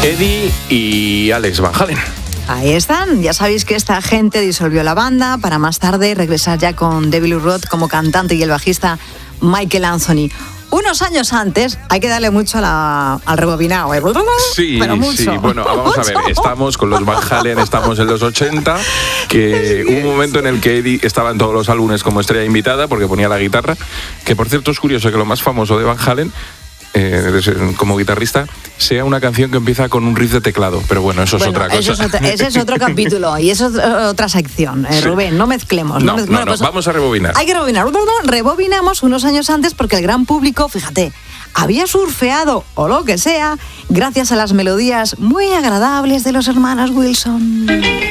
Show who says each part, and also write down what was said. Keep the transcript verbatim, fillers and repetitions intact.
Speaker 1: Eddie y Alex Van Halen.
Speaker 2: Ahí están, ya sabéis que esta gente disolvió la banda para más tarde regresar ya con David Lee Roth como cantante y el bajista Michael Anthony. Unos años antes, hay que darle mucho a la, al rebobinado, ¿eh?
Speaker 1: Sí,
Speaker 2: pero mucho,
Speaker 1: sí, bueno, vamos
Speaker 2: mucho.
Speaker 1: a ver, estamos con los Van Halen, estamos en los ochenta, que hubo un momento en el que Eddie estaba en todos los álbumes como estrella invitada porque ponía la guitarra, que por cierto es curioso que lo más famoso de Van Halen, eh, como guitarrista, sea una canción que empieza con un riff de teclado, pero bueno, eso
Speaker 2: bueno,
Speaker 1: es otra cosa.
Speaker 2: Eso es otra, ese es otro capítulo y eso es otra sección, eh,
Speaker 1: sí.
Speaker 2: Rubén, no mezclemos.
Speaker 1: No,
Speaker 2: no, mezclemos.
Speaker 1: no, no,
Speaker 2: Pues,
Speaker 1: vamos a rebobinar.
Speaker 2: Hay que rebobinar. Rebobinamos unos años antes porque el gran público, fíjate, había surfeado, o lo que sea, gracias a las melodías muy agradables de los hermanos Wilson.